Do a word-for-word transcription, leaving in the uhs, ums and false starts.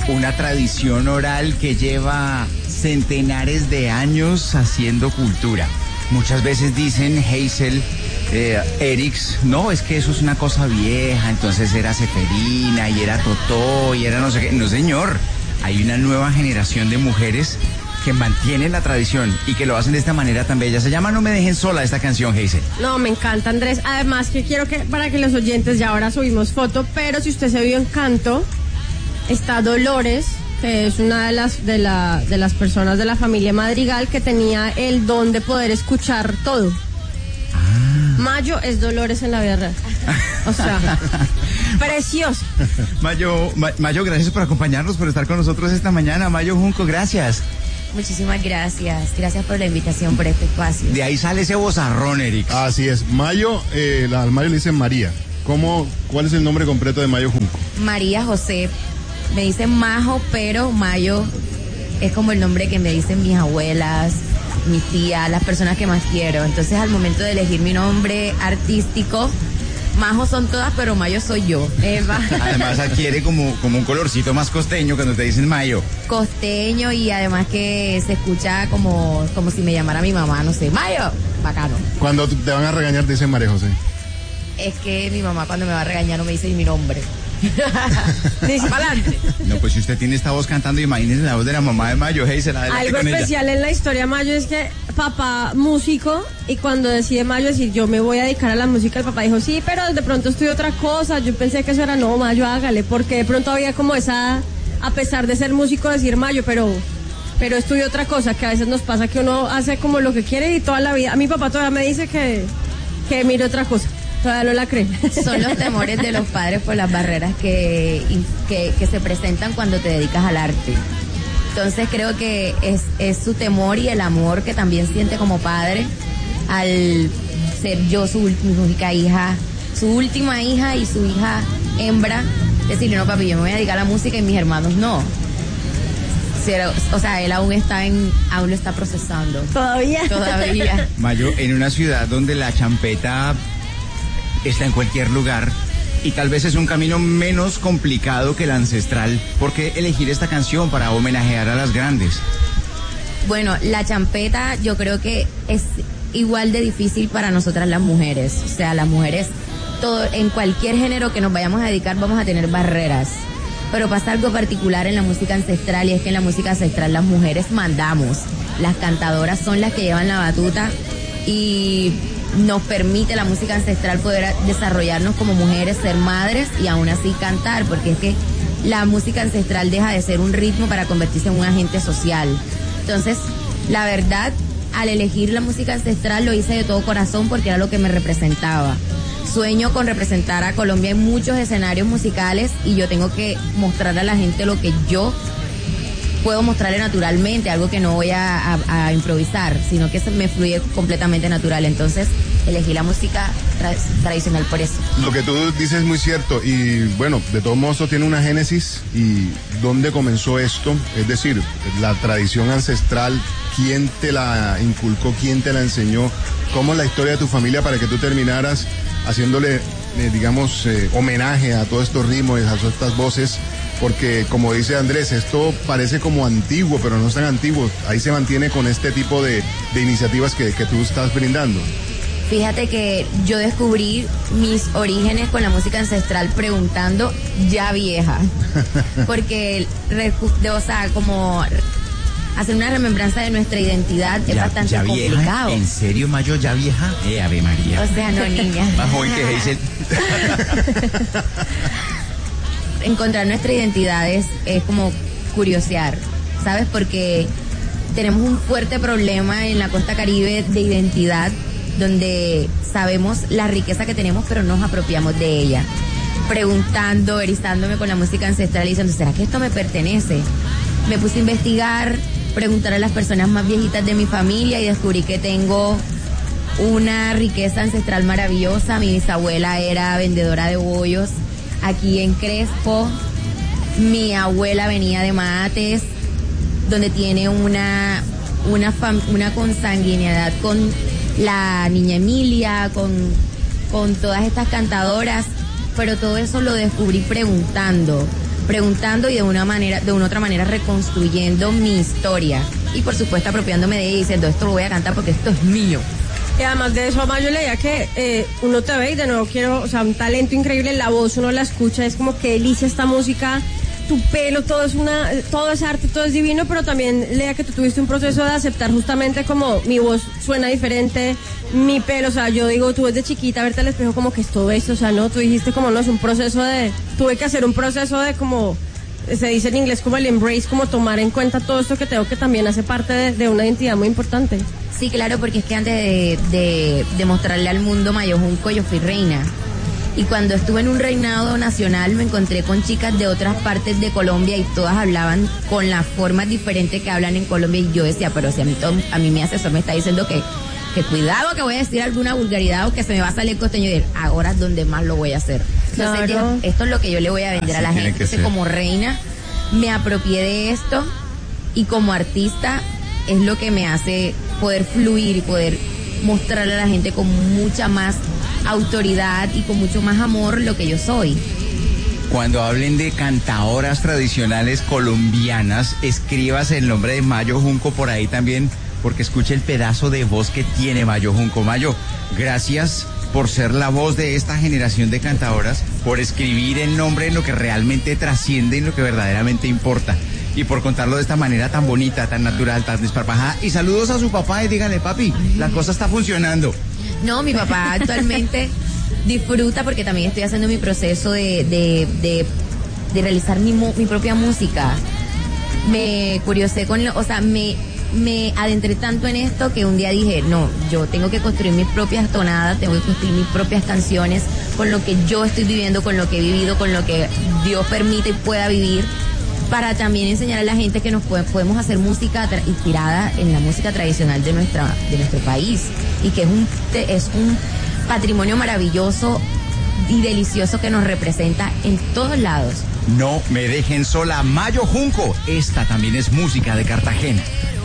una tradición oral que lleva centenares de años haciendo cultura. Muchas veces dicen, Hazel, eh, Erix, no, es que eso es una cosa vieja, entonces era Seferina y era Totó y era no sé qué. No, señor, hay una nueva generación de mujeres que mantienen la tradición y que lo hacen de esta manera tan bella. Se llama No me dejen sola esta canción, Hazel. No, me encanta, Andrés. Además que quiero que, para que los oyentes, ya ahora subimos foto, pero si usted se vio Encanto, está Dolores, que es una de las, de la, de las personas de la familia Madrigal que tenía el don de poder escuchar todo. Ah. Mayo es Dolores en la vida real. O sea, precioso. Mayo, Ma- Mayo, gracias por acompañarnos, por estar con nosotros esta mañana. Mayo Junco, gracias. Muchísimas gracias, gracias por la invitación, por este espacio. De ahí sale ese vozarrón, Eric. Así es, Mayo, eh, la, al Mayo le dicen María. ¿Cómo, ¿Cuál es el nombre completo de Mayo Junco? María José, me dicen Majo, pero Mayo es como el nombre que me dicen mis abuelas, mis tías, las personas que más quiero. Entonces al momento de elegir mi nombre artístico, Majo son todas, pero Mayo soy yo, Eva. Además adquiere como, como un colorcito más costeño cuando te dicen Mayo. Costeño, y además que se escucha como, como si me llamara mi mamá, no sé, Mayo, bacano. Cuando te van a regañar te dicen María José. Es que mi mamá cuando me va a regañar no me dice ni mi nombre. Dice para adelante. No, pues si usted tiene esta voz cantando, imagínese la voz de la mamá de Mayo, Hazel, adelante. Algo con especial ella. en la historia de Mayo es que papá músico, y cuando decide Mayo decir yo me voy a dedicar a la música, el papá dijo sí, pero de pronto estudió otra cosa. Yo pensé que eso era no, Mayo, hágale, porque de pronto había como esa, a pesar de ser músico, decir Mayo, pero pero estudió otra cosa, que a veces nos pasa que uno hace como lo que quiere y toda la vida. A mi papá todavía me dice que, que mire otra cosa. Todavía no la cree. Son los temores de los padres por las barreras que, que, que se presentan cuando te dedicas al arte. Entonces creo que es, es su temor y el amor que también siente como padre al ser yo su única hija, su última hija y su hija hembra. Decirle, no papi, yo me voy a dedicar a la música y mis hermanos no. Pero, o sea, él aún está en, aún lo está procesando. Todavía. Todavía. Mayo, en una ciudad donde la champeta está en cualquier lugar y tal vez es un camino menos complicado que el ancestral, ¿por qué elegir esta canción para homenajear a las grandes? Bueno, la champeta yo creo que es igual de difícil para nosotras las mujeres. O sea, las mujeres, todo, en cualquier género que nos vayamos a dedicar vamos a tener barreras. Pero pasa algo particular en la música ancestral, y es que en la música ancestral las mujeres mandamos. Las cantadoras son las que llevan la batuta y nos permite la música ancestral poder desarrollarnos como mujeres, ser madres y aún así cantar, porque es que la música ancestral deja de ser un ritmo para convertirse en un agente social. Entonces, la verdad, al elegir la música ancestral lo hice de todo corazón porque era lo que me representaba. Sueño con representar a Colombia en muchos escenarios musicales y yo tengo que mostrar a la gente lo que yo puedo mostrarle naturalmente, algo que no voy a, a, a improvisar, sino que se me fluye completamente natural. Entonces elegí la música tra- tradicional por eso. Lo que tú dices es muy cierto y bueno, de todos modos tiene una génesis. ¿Y dónde comenzó esto? Es decir, la tradición ancestral, ¿quién te la inculcó? ¿Quién te la enseñó? ¿Cómo es la historia de tu familia para que tú terminaras haciéndole, eh, digamos, eh, homenaje a todos estos ritmos, a todas estas voces? Porque, como dice Andrés, esto parece como antiguo, pero no es tan antiguo. Ahí se mantiene con este tipo de, de iniciativas que, que tú estás brindando. Fíjate que yo descubrí mis orígenes con la música ancestral preguntando ya vieja. Porque, o sea, como hacer una remembranza de nuestra identidad ya, es bastante ya complicado. Vieja, ¿en serio, Mayo, ya vieja? Eh, Ave María. O sea, no, niña. Más joven que Hazel. Encontrar nuestra identidad es, es como curiosear, ¿sabes? Porque tenemos un fuerte problema en la costa caribe de identidad, donde sabemos la riqueza que tenemos, pero no nos apropiamos de ella. Preguntando, erizándome con la música ancestral y diciendo, ¿será que esto me pertenece? Me puse a investigar, preguntar a las personas más viejitas de mi familia y descubrí que tengo una riqueza ancestral maravillosa. Mi bisabuela era vendedora de bollos aquí en Crespo. Mi abuela venía de Mates, donde tiene una, una, fam, una consanguinidad con la niña Emilia, con, con todas estas cantadoras, pero todo eso lo descubrí preguntando, preguntando y de una manera, de una otra manera reconstruyendo mi historia. Y por supuesto apropiándome de ella y diciendo, esto lo voy a cantar porque esto es mío. Y además de eso, Amaya, yo leía que eh, uno te ve y de nuevo quiero, o sea, un talento increíble, la voz uno la escucha, es como que delicia esta música, tu pelo, todo es una, todo es arte, todo es divino, pero también leía que tú tuviste un proceso de aceptar justamente como mi voz suena diferente, mi pelo, o sea, yo digo, tú desde chiquita verte al espejo como que es todo esto, o sea, no, tú dijiste como no, es un proceso de, tuve que hacer un proceso de como, se dice en inglés como el embrace, como tomar en cuenta todo esto que tengo que también hace parte de, de una identidad muy importante. Sí, claro, porque es que antes de, de, de mostrarle al mundo Mayo Junco, yo fui reina. Y cuando estuve en un reinado nacional me encontré con chicas de otras partes de Colombia y todas hablaban con las formas diferentes que hablan en Colombia. Y yo decía, pero si a mí, todo, a mí mi asesor me está diciendo que, que cuidado que voy a decir alguna vulgaridad o que se me va a salir costeño. Y ahora es donde más lo voy a hacer. Entonces, claro. yo, esto es lo que yo le voy a vender Así a la gente. que Entonces, ser. como reina, me apropié de esto y como artista es lo que me hace poder fluir y poder mostrarle a la gente con mucha más autoridad y con mucho más amor lo que yo soy. Cuando hablen de cantaoras tradicionales colombianas, escribas el nombre de Mayo Junco por ahí también, porque escuche el pedazo de voz que tiene Mayo Junco. Mayo, gracias por ser la voz de esta generación de cantadoras, por escribir el nombre en lo que realmente trasciende, en lo que verdaderamente importa, y por contarlo de esta manera tan bonita, tan natural, tan desparpajada. Y saludos a su papá y díganle, papi, la cosa está funcionando. No, mi papá actualmente disfruta porque también estoy haciendo mi proceso de, de, de, de realizar mi, mi propia música. Me curiosé con, lo, o sea, me, me adentré tanto en esto que un día dije, no, yo tengo que construir mis propias tonadas, tengo que construir mis propias canciones con lo que yo estoy viviendo, con lo que he vivido, con lo que Dios permite y pueda vivir, para también enseñar a la gente que nos puede, podemos hacer música tra- inspirada en la música tradicional de nuestra de nuestro país y que es un es un patrimonio maravilloso y delicioso que nos representa en todos lados. No me dejen sola, Mayo Junco. Esta también es música de Cartagena.